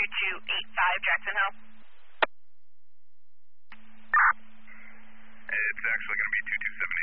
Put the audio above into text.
2285 Jackson Hill. It's actually going to be 2278.